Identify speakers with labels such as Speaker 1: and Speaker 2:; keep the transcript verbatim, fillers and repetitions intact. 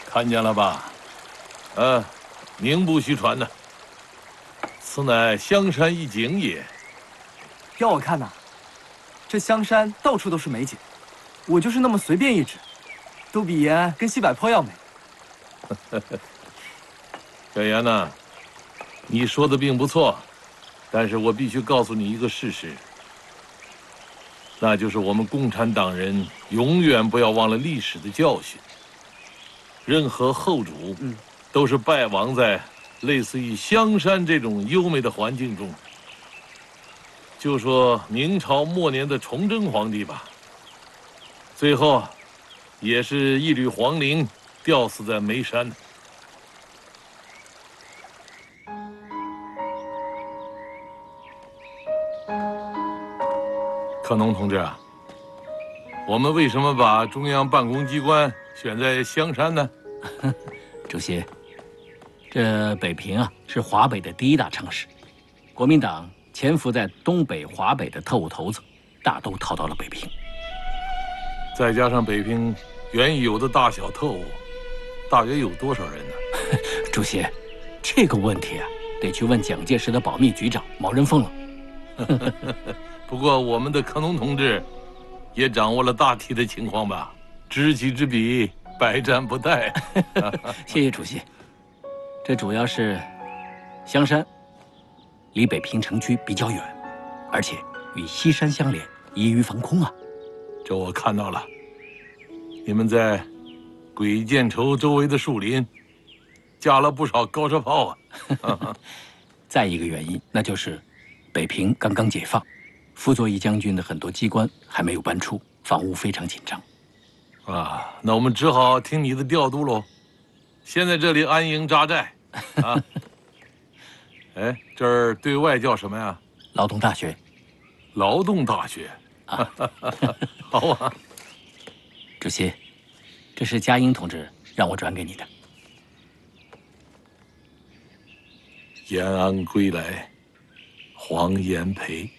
Speaker 1: 看见了吧？啊，名不虚传呐。此乃香山一景也。
Speaker 2: 要我看呐，这香山到处都是美景，我就是那么随便一指，都比延安跟西柏坡要美。
Speaker 1: 小严呐，你说的并不错，但是我必须告诉你一个事实，那就是我们共产党人永远不要忘了历史的教训。任何后主，嗯，都是败亡在类似于香山这种优美的环境中。就说明朝末年的崇祯皇帝吧，最后也是一缕黄绫吊死在眉山。克农同志啊，我们为什么把中央办公机关选在香山呢？
Speaker 3: 主席，这北平啊是华北的第一大城市，国民党潜伏在东北、华北的特务头子，大都逃到了北平。
Speaker 1: 再加上北平原有的大小特务，大约有多少人呢？
Speaker 3: 主席，这个问题啊，得去问蒋介石的保密局长毛人凤了。
Speaker 1: 不过我们的克农同志也掌握了大体的情况吧？知己知彼，百战不殆。
Speaker 3: 谢谢主席。这主要是香山离北平城区比较远，而且与西山相连，易于防空啊。
Speaker 1: 这我看到了，你们在鬼见愁周围的树林架了不少高射炮啊。
Speaker 3: 再一个原因，那就是北平刚刚解放，傅作义将军的很多机关还没有搬出，防务非常紧张。
Speaker 1: 啊，那我们只好听你的调度喽。先在这里安营扎寨，啊。哎，这儿对外叫什么呀？
Speaker 3: 劳动大学。
Speaker 1: 劳动大学。啊，好啊。
Speaker 3: 主席，这是嘉英同志让我转给你的。
Speaker 1: 延安归来，黄炎培。